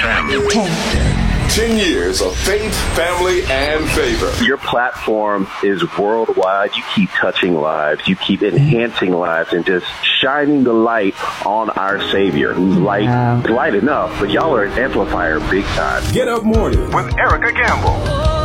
FM. 10 years of faith, family, and favor. Your platform is worldwide. You keep touching lives. You keep enhancing lives and just shining the light on our Savior. Who's light enough, but y'all are an amplifier big time. Get Up Morning With Erica Campbell.